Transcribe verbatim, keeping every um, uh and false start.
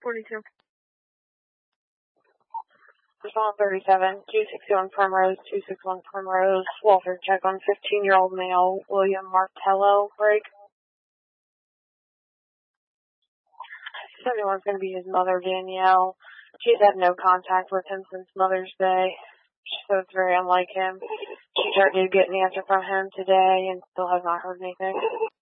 forty-two. Respond thirty-seven, two sixty-one Primrose, two sixty-one Primrose. Walter, check on fifteen-year-old male, William Martello, break. seventy-one is going to be his mother, Danielle. She's had no contact with him since Mother's Day, so it's very unlike him. She tried to get an answer from him today and still has not heard anything.